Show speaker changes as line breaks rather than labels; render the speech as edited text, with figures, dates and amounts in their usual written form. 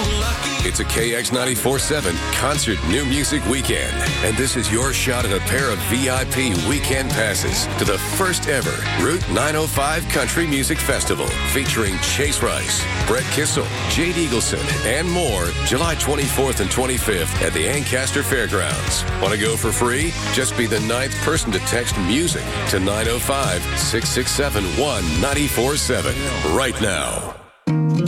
It's a KX94.7 Concert New Music Weekend, and this is your shot at a pair of VIP weekend passes to the first ever Route 905 Country Music Festival, featuring Chase Rice, Brett Kissel, Jade Eagleson, and more, July 24th and 25th at the Ancaster Fairgrounds. Want to go for free? Just be the 9th person to text music to 905-667-1947 right now.